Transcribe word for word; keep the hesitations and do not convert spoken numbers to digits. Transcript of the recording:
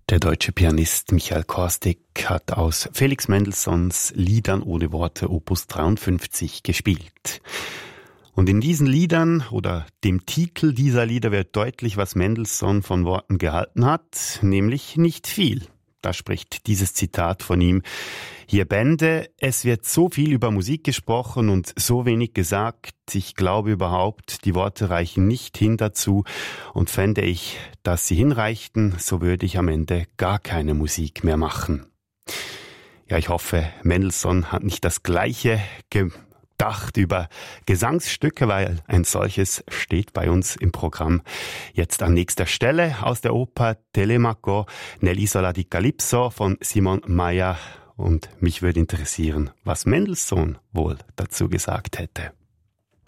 Der deutsche Pianist Michael Korstic hat aus Felix Mendelssohns Liedern ohne Worte Opus dreiundfünfzig gespielt. Und in diesen Liedern oder dem Titel dieser Lieder wird deutlich, was Mendelssohn von Worten gehalten hat, nämlich nicht viel. Da spricht dieses Zitat von ihm: Hier Bände, es wird so viel über Musik gesprochen und so wenig gesagt. Ich glaube überhaupt, die Worte reichen nicht hin dazu. Und fände ich, dass sie hinreichten, so würde ich am Ende gar keine Musik mehr machen. Ja, ich hoffe, Mendelssohn hat nicht das Gleiche gedacht über Gesangsstücke, weil ein solches steht bei uns im Programm jetzt an nächster Stelle aus der Oper Telemaco nell'Isola di Calypso von Simon Mayr. Und mich würde interessieren, was Mendelssohn wohl dazu gesagt hätte.